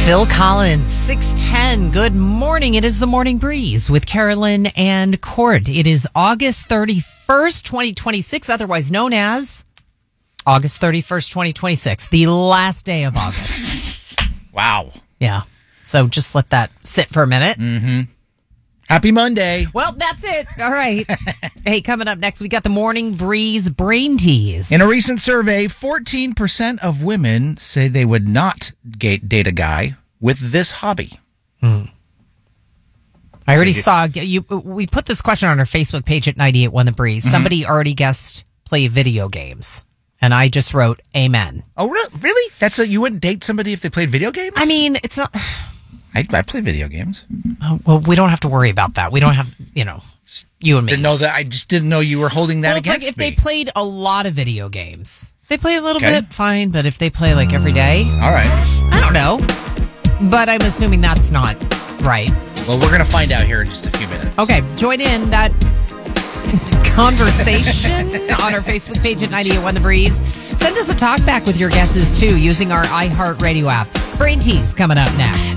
Phil Collins, 6:10. Good morning. It is the Morning Breeze with Carolyn and Cord. It is August 31st, 2026, otherwise known as August 31st, 2026, the last day of August. Wow. Yeah. So just let that sit for a minute. Mm-hmm. Happy Monday. Well, that's it. All right. Hey, coming up next, we got the Morning Breeze Brain Tease. In a recent survey, 14% of women say they would not date a guy with this hobby. I already saw you. We put this question on our Facebook page at 98.1 The Breeze. Mm-hmm. Somebody already guessed play video games. And I just wrote, amen. Oh, really? You wouldn't date somebody if they played video games? I mean, it's not... I play video games. Well, we don't have to worry about that. We don't have, you and me. Didn't know that. I just didn't know you were holding that against me. It's like if they played a lot of video games. They play a little bit, fine. But if they play like every day. All right. I don't know. But I'm assuming that's not right. Well, we're going to find out here in just a few minutes. Okay. Join in that conversation on our Facebook page at 98.1 The Breeze. Send us a talk back with your guesses, too, using our iHeartRadio app. Brain Tease coming up next.